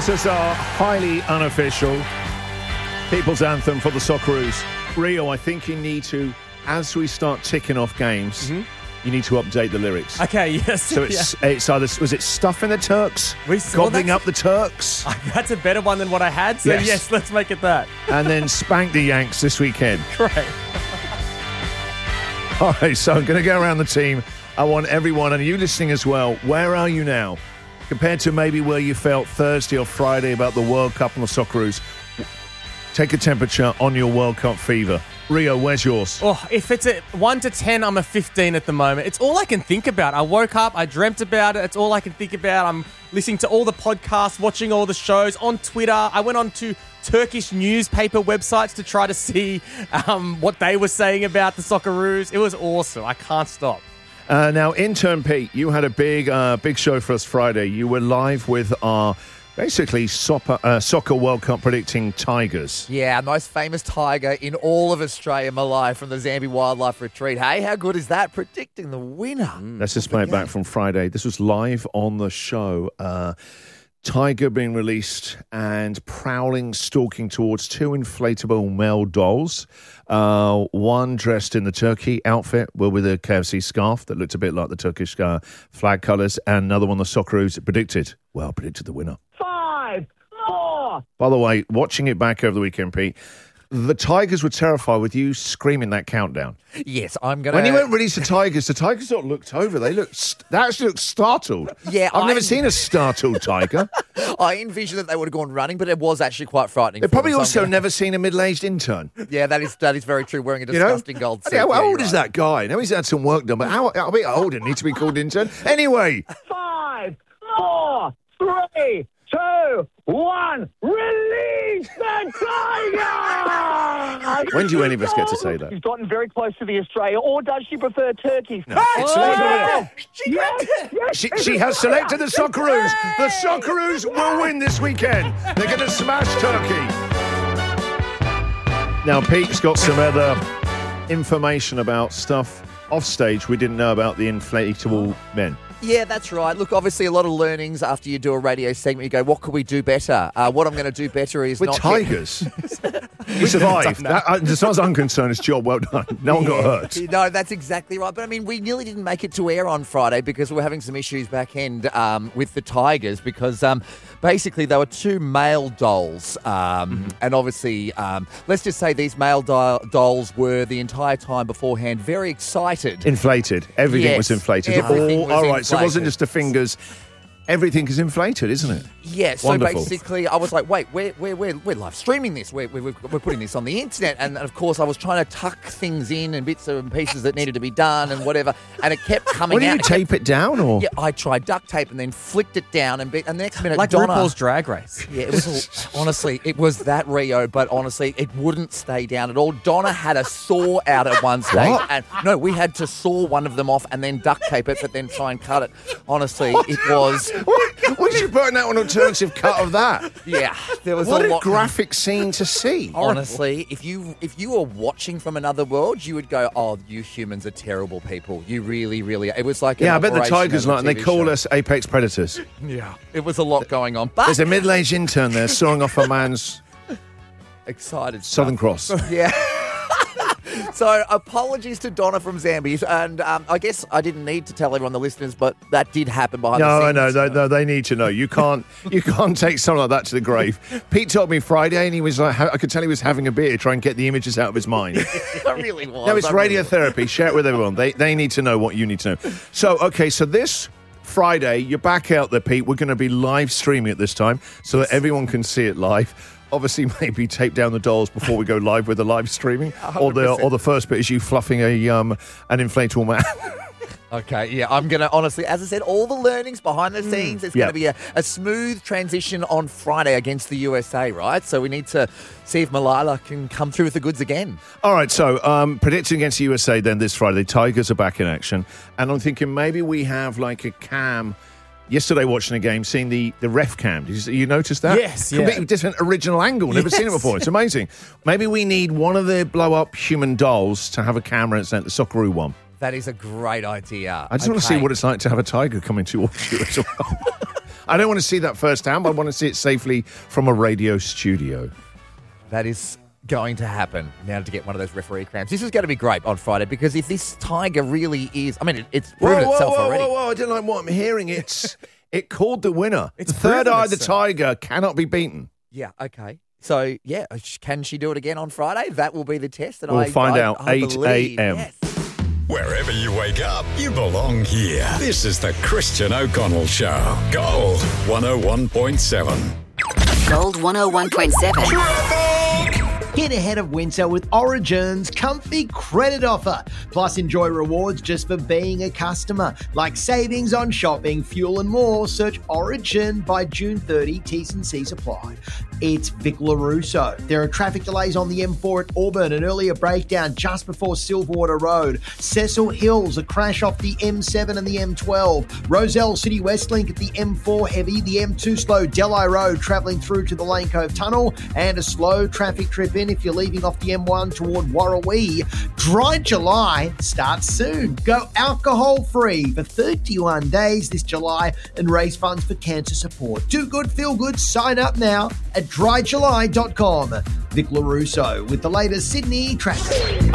This is our highly unofficial people's anthem for the Socceroos. Rio, I think you need to, as we start ticking off games, you need to update the lyrics. Okay, yes. So it's either, was it Stuffing the Turks? Gobbling up the Turks? That's a better one than what I had, so yes, let's make it that. And then Spank the Yanks this weekend. Great. All right, so I'm going to go around the team. I want everyone, and you listening as well, where are you now? Compared to maybe where you felt Thursday or Friday about the World Cup and the Socceroos. Take a temperature on your World Cup fever. Rio, where's yours? Oh, if it's a 1 to 10, I'm a 15 at the moment. It's all I can think about. I woke up, I dreamt about it. It's all I can think about. I'm listening to all the podcasts, watching all the shows on Twitter. I went on to Turkish newspaper websites to try to see what they were saying about the Socceroos. It was awesome. I can't stop. Now, intern Pete, you had a big show for us Friday. You were live with our basically soccer World Cup predicting Tigers. Yeah, most famous tiger in all of Australia, Malai, from the Zambi Wildlife Retreat. Hey, how good is that? Predicting the winner. Let's just play it back from Friday. This was live on the show. Tiger being released and prowling, stalking towards two inflatable male dolls. One dressed in the turkey outfit, with a KFC scarf that looked a bit like the Turkish flag colours, and another one the Socceroos predicted the winner. 5, 4. By the way, watching it back over the weekend, Pete, the Tigers were terrified with you screaming that countdown. Yes, I'm going to... When you went release the Tigers sort of looked over. They actually looked startled. Yeah, I've never seen a startled tiger. I envisioned that they would have gone running, but it was actually quite frightening. They've probably also never seen a middle-aged intern. Yeah, that is very true, wearing a disgusting gold suit. How old is that guy? I know he's had some work done, but how bit older need to be called intern? Anyway. 5, 4, 3, 2, 1. Release the tiger! When do any of us get to say that? She's gotten very close to the Australia, or does she prefer turkeys? No. She has selected the Socceroos. The Socceroos will win this weekend. They're going to smash Turkey. Now, Pete's got some other information about stuff off stage we didn't know about the inflatable men. Yeah, that's right. Look, obviously a lot of learnings after you do a radio segment. You go, what could we do better? What I'm going to do better is With tigers. We survived. As far as I'm concerned, it's job well done. No one got hurt. No, that's exactly right. But, I mean, we nearly didn't make it to air on Friday because we're having some issues back end with the Tigers because basically they were two male dolls. And obviously, let's just say these male dolls were the entire time beforehand very excited. Inflated. Everything was inflated. Everything was all right, inflated. So it wasn't just the fingers. Everything is inflated, isn't it? Yeah, so Wonderful. basically I was like, wait, we're live streaming this. We're putting this on the internet. And of course I was trying to tuck things in and bits and pieces that needed to be done and whatever. And it kept coming out. What, did you tape it down? Or? Yeah, I tried duct tape and then flicked it down. And the next minute, like Donna... RuPaul's Drag Race. Yeah, it was honestly, it was that, Rio, but honestly, it wouldn't stay down at all. Donna had a saw out at one stage. What? And no, we had to saw one of them off and then duct tape it, but then try and cut it. Honestly, it was... What did you put out an alternative cut of that? Yeah, there was What a a lot. graphic scene to see. Honestly, if you were watching from another world, you would go, "Oh, you humans are terrible people. You really, really." It was like I bet the operation Tigers of a like, and they TV call show. us apex predators. Yeah, it was a lot going on, but There's a middle-aged intern there sawing off a man's excited. Southern stuff. Cross. Yeah. So, apologies to Donna from Zambies, and I guess I didn't need to tell everyone, the listeners, but that did happen behind the scenes. No, they need to know. You can't take something like that to the grave. Pete told me Friday, and he was like, I could tell he was having a beer, trying to get the images out of his mind. I really was. No, it's radiotherapy. Share it with everyone. They need to know what you need to know. So this Friday, you're back out there, Pete. We're going to be live streaming at this time so that everyone can see it live. Obviously, maybe tape down the dolls before we go live with the live streaming, or the first bit is you fluffing an inflatable man. Okay, yeah, I'm going to, honestly, as I said, all the learnings behind the scenes, it's going to be a smooth transition on Friday against the USA, right? So we need to see if Malala can come through with the goods again. All right, so predicting against the USA then this Friday, Tigers are back in action, and I'm thinking maybe we have like a cam. Yesterday, watching a game, seeing the ref cam. Did you notice that? Yes, Completely different original angle. Never seen it before. It's amazing. Maybe we need one of the blow-up human dolls to have a camera and send the Socceroo one. That is a great idea. I just want to see what it's like to have a tiger coming towards you as well. I don't want to see that firsthand, but I want to see it safely from a radio studio. That is going to happen now to get one of those referee cramps. This is going to be great on Friday because if this tiger really is, I mean, it's proven itself already. Whoa, I don't like what I'm hearing. It called the winner. It's the third eye, the itself. tiger cannot be beaten. Yeah, okay. So, yeah, can she do it again on Friday? That will be the test. And We'll find out I 8 believe, a.m. Yes. Wherever you wake up, you belong here. This is the Christian O'Connell Show. Gold 101.7. Gold 101.7. Get ahead of winter with Origin's comfy credit offer. Plus, enjoy rewards just for being a customer, like savings on shopping, fuel and more. Search Origin by June 30. T's and C's apply. It's Vic LaRusso. There are traffic delays on the M4 at Auburn, an earlier breakdown just before Silverwater Road. Cecil Hills, a crash off the M7 and the M12. Roselle City Westlink at the M4 heavy, the M2 slow, Delhi Road travelling through to the Lane Cove Tunnel, and a slow traffic trip in if you're leaving off the M1 toward Warrawee. Dry July starts soon. Go alcohol-free for 31 days this July and raise funds for cancer support. Do good, feel good. Sign up now at dryjuly.com. Vic LaRusso with the latest Sydney traffic.